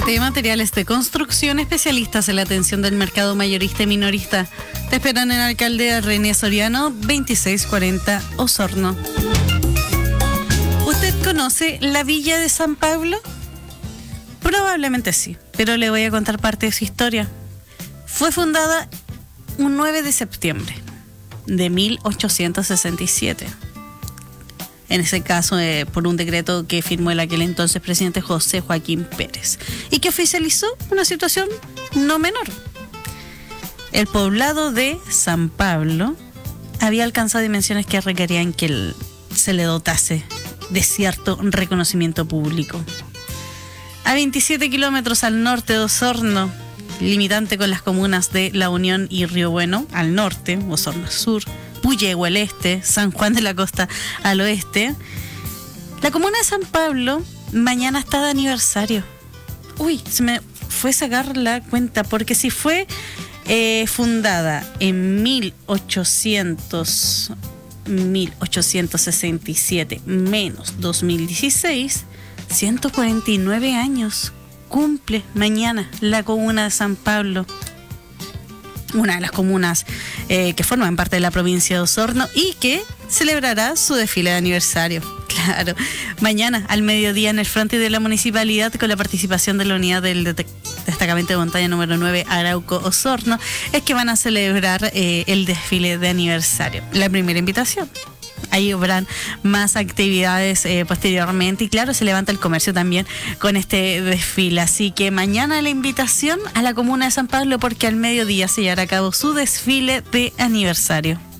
de materiales de construcción, especialistas en la atención del mercado mayorista y minorista. Te esperan en Alcaldía René Soriano, 2640 Osorno. ¿Usted conoce la Villa de San Pablo? Probablemente sí, pero le voy a contar parte de su historia. Fue fundada un 9 de septiembre de 1867. En ese caso, por un decreto que firmó el aquel entonces presidente José Joaquín Pérez y que oficializó una situación no menor. El poblado de San Pablo había alcanzado dimensiones que requerían que se le dotase de cierto reconocimiento público. A 27 kilómetros al norte de Osorno, limitante con las comunas de La Unión y Río Bueno al norte, Osorno al sur, Puyehue al este, San Juan de la Costa al oeste. La comuna de San Pablo mañana está de aniversario. Uy, se me fue sacar la cuenta, porque si fue fundada en 1867 menos 2016, 149 años cumple mañana la comuna de San Pablo, una de las comunas que forman parte de la provincia de Osorno y que celebrará su desfile de aniversario. Claro, mañana al mediodía en el frente de la municipalidad, con la participación de la unidad del destacamento de montaña número 9 Arauco Osorno, es que van a celebrar el desfile de aniversario. La primera invitación. Ahí habrán más actividades posteriormente y claro, se levanta el comercio también con este desfile. Así que mañana la invitación a la comuna de San Pablo, porque al mediodía se llevará a cabo su desfile de aniversario.